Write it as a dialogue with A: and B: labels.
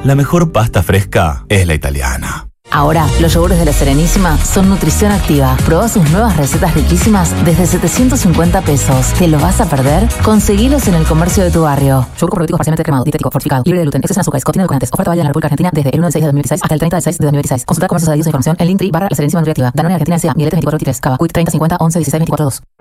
A: La mejor pasta fresca es la italiana.
B: Ahora, los yogures de La Serenísima son nutrición activa. Probá sus nuevas recetas riquísimas desde 750 pesos. ¿Te los vas a perder? Conseguilos en el comercio de tu barrio. Yogur probiótico parcialmente cremado, dietético, fortificado, libre de gluten, exceso en azúcares, contiene edulcorantes. Oferta válida en la República Argentina desde el 1 del 6 de 2016 hasta el 30 del 6 de 2016. Consulta comercios adheridos e información en Linktree ¡La Serenísima Nutriactiva! Danone Argentina S.A. Miletes 24 23. Cava. Quick 30 50 11 16 24 2.